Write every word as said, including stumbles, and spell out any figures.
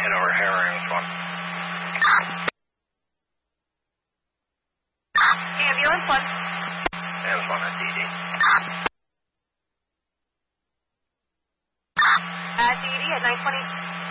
Hit over here, Rams one. Ambulance one. Rams one at D D. At D D at nine twenty.